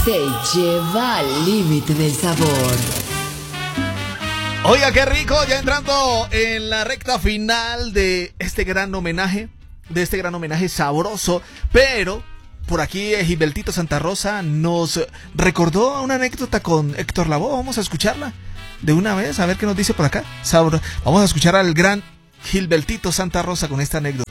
se lleva al límite del sabor. Oiga, qué rico, ya entrando en la recta final de este gran homenaje, sabroso, pero por aquí Gilbertito Santa Rosa nos recordó una anécdota con Héctor Lavoe. Vamos a escucharla de una vez, a ver qué nos dice por acá. Vamos a escuchar al gran Gilbertito Santa Rosa con esta anécdota.